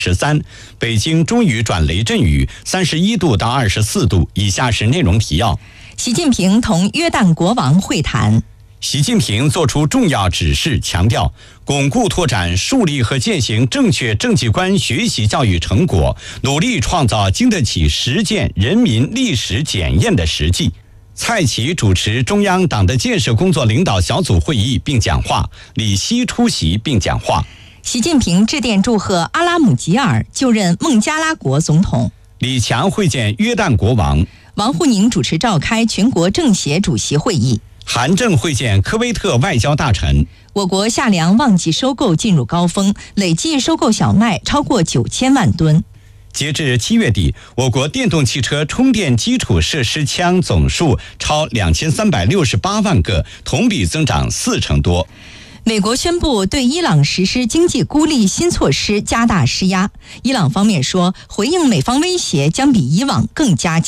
13，北京终于转雷阵雨，31度到24度。以下是内容提要： 习近平同约旦国王会谈。 习近平作出重要指示，强调巩固拓展树立和践行正确政绩观学习教育成果，努力创造经得起实践人民历史检验的实际。蔡奇主持中央党的建设工作领导小组会议并讲话，李希出席并讲话。 习近平致电祝贺阿拉姆吉尔就任孟加拉国总统。 李强会见约旦国王。 王沪宁主持召开全国政协主席会议。 韩正会见科威特外交大臣。 我国夏粮旺季收购进入高峰，累计收购小麦超过9000万吨。 截至7月底，我国电动汽车充电基础设施枪总数超2368万个，同比增长40%多。 美国宣布对伊朗实施经济孤立新措施，加大施压。伊朗方面说，回应美方威胁将比以往更加